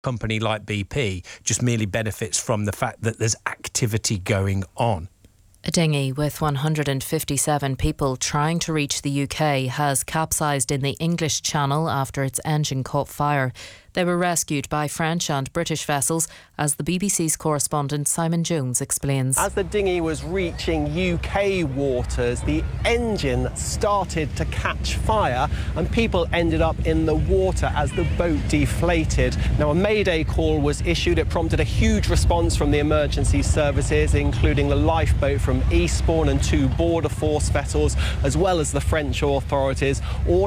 company like BP just merely benefits from the fact that there's activity going on. A dinghy with 157 people trying to reach the UK has capsized in the English Channel after its engine caught fire. They were rescued by French and British vessels, as the BBC's correspondent Simon Jones explains. As the dinghy was reaching UK waters, the engine started to catch fire and people ended up in the water as the boat deflated. Now, a mayday call was issued. It prompted a huge response from the emergency services, including the lifeboat from Eastbourne and 2 Border Force vessels, as well as the French authorities. All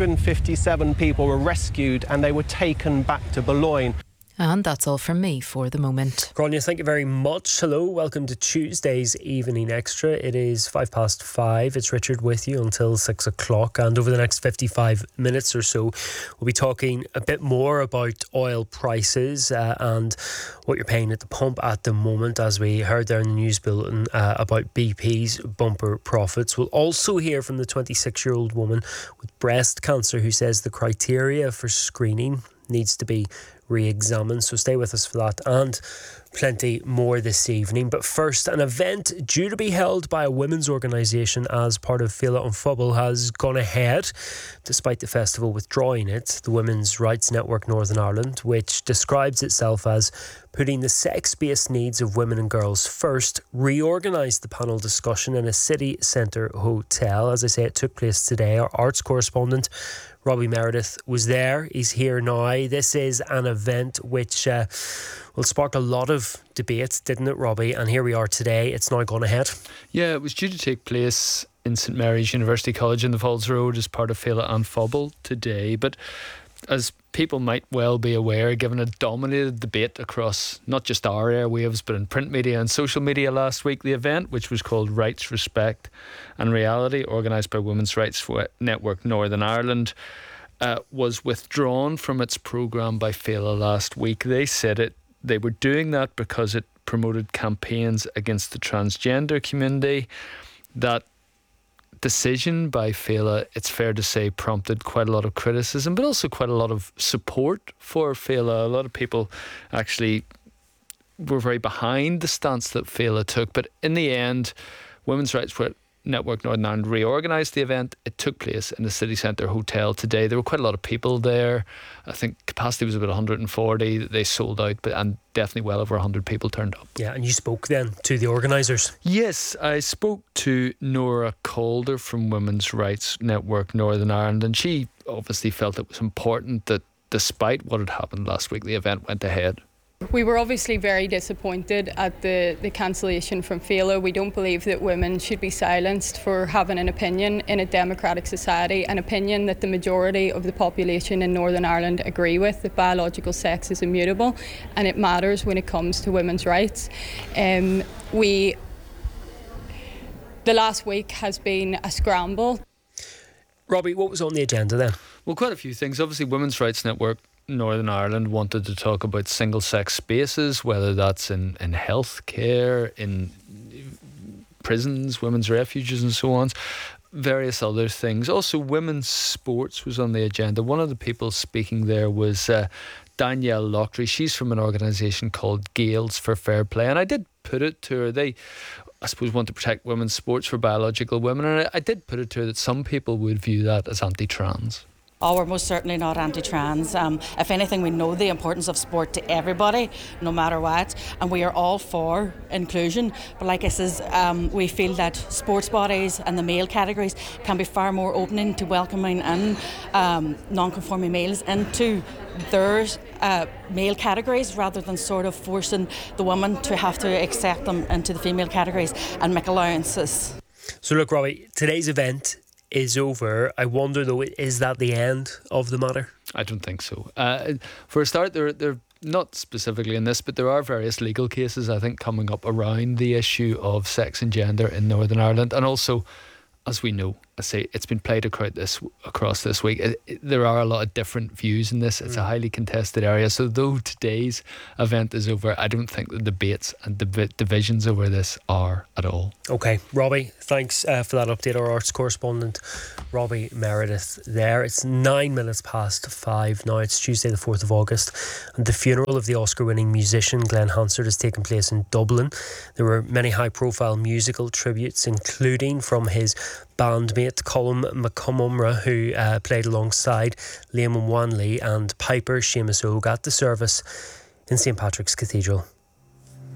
157 people were rescued and they were taken back to Boulogne. And that's all from me for the moment. Grania, thank you very much. Hello, welcome to Tuesday's Evening Extra. It is 5:05. It's Richard with you until 6 o'clock. And over the next 55 minutes or so, we'll be talking a bit more about oil prices and what you're paying at the pump at the moment, as we heard there in the news bulletin about BP's bumper profits. We'll also hear from the 26-year-old woman with breast cancer who says the criteria for screening needs to be re-examined, so stay with us for that and plenty more this evening. But first, an event due to be held by a women's organisation as part of Féile an Phobal has gone ahead, despite the festival withdrawing it. The Women's Rights Network Northern Ireland, which describes itself as putting the sex-based needs of women and girls first, reorganised the panel discussion in a city centre hotel. As I say, it took place today. Our arts correspondent Robbie Meredith was there. He's here now. This is an event which will spark a lot of debate, didn't it, Robbie? And here we are today. It's now gone ahead. Yeah, it was due to take place in St Mary's University College in the Falls Road as part of Féile an Phobal today. But as people might well be aware, given a dominated debate across not just our airwaves but in print media and social media last week, the event, which was called Rights, Respect and Reality, organised by Women's Rights Network Northern Ireland, was withdrawn from its programme by Féile last week. They said they were doing that because it promoted campaigns against the transgender community. That decision by Féile, it's fair to say, prompted quite a lot of criticism, but also quite a lot of support for Féile. A lot of people actually were very behind the stance that Féile took. But in the end, Women's Rights Network Northern Ireland reorganised the event. It took place in the city centre hotel today. There were quite a lot of people there. I think capacity was about 140. They sold out, and definitely well over 100 people turned up. Yeah, and you spoke then to the organisers? Yes, I spoke to Nora Calder from Women's Rights Network Northern Ireland, and she obviously felt it was important that despite what had happened last week, the event went ahead. We were obviously very disappointed at the cancellation from Féile. We don't believe that women should be silenced for having an opinion in a democratic society, an opinion that the majority of the population in Northern Ireland agree with, that biological sex is immutable and it matters when it comes to women's rights. The last week has been a scramble. Robbie, what was on the agenda then? Well, quite a few things. Obviously, Women's Rights Network Northern Ireland wanted to talk about single-sex spaces, whether that's in healthcare, in prisons, women's refuges and so on, various other things. Also, women's sports was on the agenda. One of the people speaking there was Danielle Loughtry. She's from an organisation called Gales for Fair Play, and I did put it to her. They, I suppose, want to protect women's sports for biological women, and I did put it to her that some people would view that as anti-trans. Oh, we're most certainly not anti-trans. If anything, we know the importance of sport to everybody, no matter what, and we are all for inclusion. But like I says, we feel that sports bodies and the male categories can be far more opening to welcoming in non-conforming males into their male categories, rather than sort of forcing the woman to have to accept them into the female categories and make allowances. So look, Robbie, today's event is over. I wonder though, is that the end of the matter? I don't think so. For a start, they're not specifically in this, but there are various legal cases, I think, coming up around the issue of sex and gender in Northern Ireland, and also as we know, I say it's been played across this week. There are a lot of different views in this. It's a highly contested area. So though today's event is over, I don't think the debates and divisions over this are at all. Okay, Robbie, thanks for that update. Our arts correspondent, Robbie Meredith there. It's 5:09 now. It's Tuesday the 4th of August, and the funeral of the Oscar-winning musician Glenn Hansard has taken place in Dublin. There were many high-profile musical tributes, including from his bandmate Colm McCombra, who played alongside Liam Wanley, and piper Seamus Og at the service in St Patrick's Cathedral.